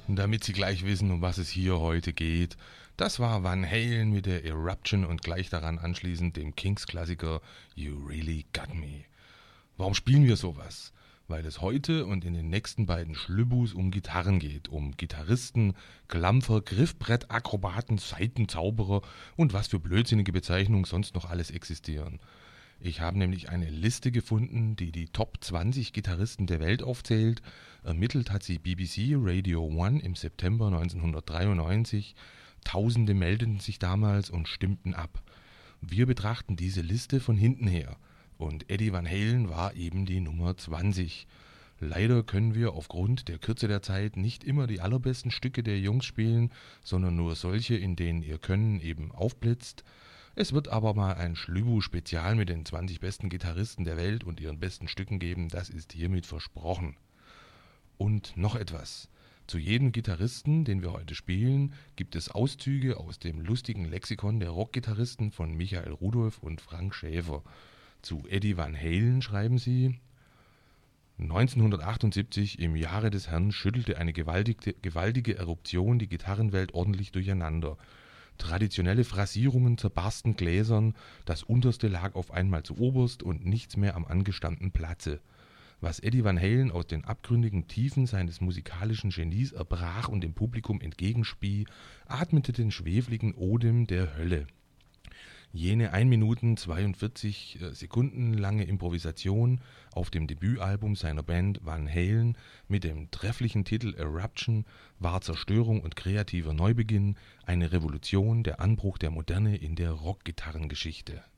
Damit Sie gleich wissen, um was es hier heute geht. Das war Van Halen mit der Eruption und gleich daran anschließend dem Kings-Klassiker You Really Got Me. Warum spielen wir sowas? Weil es heute und in den nächsten beiden Schlübbus um Gitarren geht. Um Gitarristen, Klampfer, Griffbrett, Akrobaten, Saitenzauberer und was für blödsinnige Bezeichnungen sonst noch alles existieren. Ich habe nämlich eine Liste gefunden, die die Top 20 Gitarristen der Welt aufzählt. Ermittelt hat sie BBC Radio 1 im September 1993. Tausende meldeten sich damals und stimmten ab. Wir betrachten diese Liste von hinten her. Und Eddie Van Halen war eben die Nummer 20. Leider können wir aufgrund der Kürze der Zeit nicht immer die allerbesten Stücke der Jungs spielen, sondern nur solche, in denen ihr Können eben aufblitzt. Es wird aber mal ein Schlübu-Spezial mit den 20 besten Gitarristen der Welt und ihren besten Stücken geben, das ist hiermit versprochen. Und noch etwas. Zu jedem Gitarristen, den wir heute spielen, gibt es Auszüge aus dem lustigen Lexikon der Rockgitarristen von Michael Rudolph und Frank Schäfer. Zu Eddie Van Halen schreiben sie: 1978, im Jahre des Herrn, schüttelte eine gewaltige Eruption die Gitarrenwelt ordentlich durcheinander. Traditionelle Phrasierungen zerbarsten Gläsern, das Unterste lag auf einmal zu oberst und nichts mehr am angestammten Platze. Was Eddie Van Halen aus den abgründigen Tiefen seines musikalischen Genies erbrach und dem Publikum entgegenspie, atmete den schwefligen Odem der Hölle. Jene 1 Minuten 42 Sekunden lange Improvisation auf dem Debütalbum seiner Band Van Halen mit dem trefflichen Titel Eruption war Zerstörung und kreativer Neubeginn, eine Revolution, der Anbruch der Moderne in der Rockgitarrengeschichte.